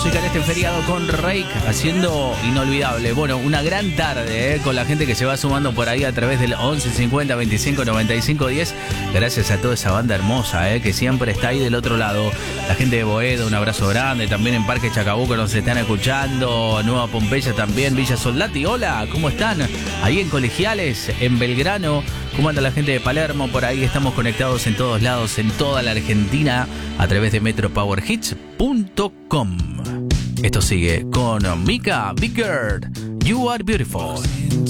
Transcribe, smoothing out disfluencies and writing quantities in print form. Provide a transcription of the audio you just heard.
música en este feriado con Rake, haciendo inolvidable. Bueno, una gran tarde con la gente que se va sumando por ahí a través del 11 50 25 95 10. Gracias a toda esa banda hermosa que siempre está ahí del otro lado. La gente de Boedo, un abrazo grande. También en Parque Chacabuco nos están escuchando. Nueva Pompeya también. Villa Soldati, hola, ¿cómo están? Ahí en Colegiales, en Belgrano. ¿Cómo anda la gente de Palermo? Por ahí estamos conectados en todos lados, en toda la Argentina, a través de metropowerhits.com. Esto sigue con Mika Big Girl, You Are Beautiful.